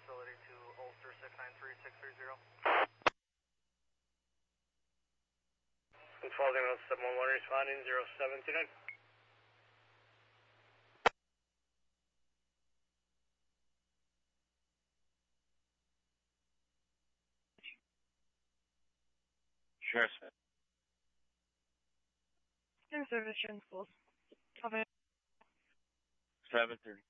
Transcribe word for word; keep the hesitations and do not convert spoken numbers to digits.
facility to Ulster six nine three six three zero. School twelve zero seven one one responding zero seven two nine. Sheriff's. In service, Sharon Schools. Cover. seven thirty.